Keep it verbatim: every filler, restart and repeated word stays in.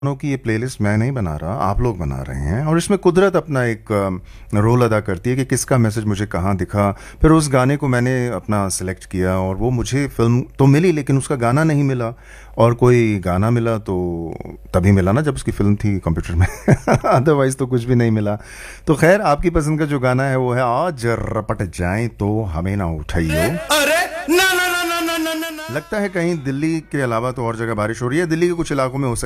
गानों की ये प्लेलिस्ट मैं नहीं बना रहा, आप लोग बना रहे हैं और इसमें कुदरत अपना एक अ, रोल अदा करती है कि किसका मैसेज मुझे कहाँ दिखा। फिर उस गाने को मैंने अपना सिलेक्ट किया और वो मुझे फिल्म तो मिली लेकिन उसका गाना नहीं मिला। और कोई गाना मिला तो तभी मिला ना जब उसकी फिल्म थी कंप्यूटर में अदरवाइज तो कुछ भी नहीं मिला। तो खैर आपकी पसंद का जो गाना है वो है आज रपट जाएं तो हमें ना उठाइयो। अरे ना ना ना ना ना ना ना ना। लगता है कहीं दिल्ली के अलावा तो और जगह बारिश हो रही है, दिल्ली के कुछ इलाकों में हो